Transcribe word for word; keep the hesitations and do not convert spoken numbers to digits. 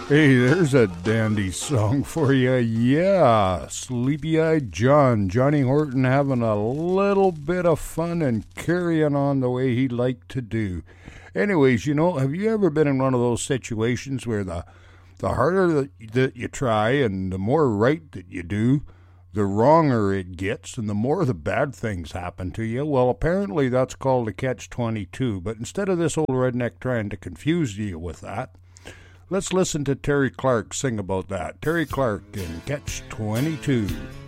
Hey, there's a dandy song for you. Yeah, Sleepy-Eyed John. Johnny Horton having a little bit of fun and carrying on the way he liked to do. Anyways, you know, have you ever been in one of those situations where the the harder that, that you try and the more right that you do, the wronger it gets and the more the bad things happen to you? Well, apparently that's called a catch twenty-two. But instead of this old redneck trying to confuse you with that, let's listen to Terry Clark sing about that. Terry Clark in Catch twenty-two.